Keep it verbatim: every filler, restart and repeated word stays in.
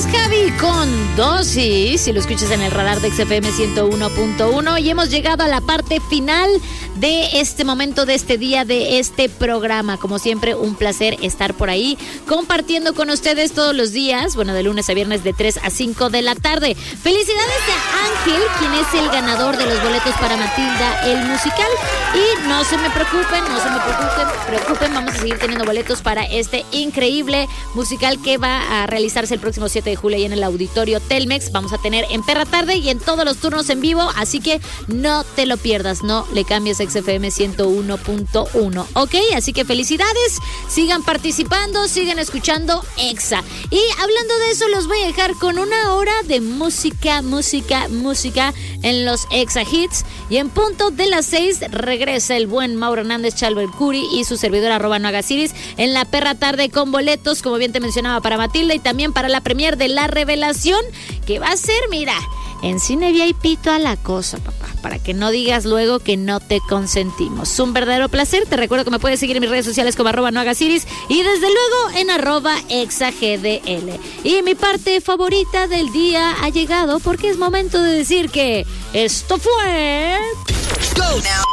es Javi con Dosis, si lo escuchas en el radar de X F M ciento uno punto uno, y hemos llegado a la parte final de este momento, de este día, de este programa. Como siempre, un placer estar por ahí compartiendo con ustedes todos los días, bueno, de lunes a viernes de tres a cinco de la tarde. Felicidades a Ángel, quien es el ganador de los boletos para Matilda el musical, y no se me preocupen, no se me preocupen, preocupen, vamos a seguir teniendo boletos para este increíble musical que va a realizarse el próximo siete de julio ahí en el Auditorio Telmex. Vamos a tener en Perra Tarde y en todos los turnos en vivo, así que no te lo pierdas, no le cambies a X F M ciento uno punto uno, ¿ok? Así que felicidades, sigan participando, sigan escuchando Exa. Y hablando de eso, los voy a dejar con una hora de música, música, música en los Exa Hits, y en punto de las seis regresa el buen Mauro Hernández, Chalver Curi y su servidora arroba no hagas iris en la Perra Tarde con boletos, como bien te mencionaba, para Matilda y también para la premier de La Revelación, que va a ser, mira, en Cine V I P toda la cosa, papá, para que no digas luego que no te consentimos. Un verdadero placer. Te recuerdo que me puedes seguir en mis redes sociales como arroba no hagas iris y desde luego en arroba exagdl. Y mi parte favorita del día ha llegado, porque es momento de decir que esto fue... Go now.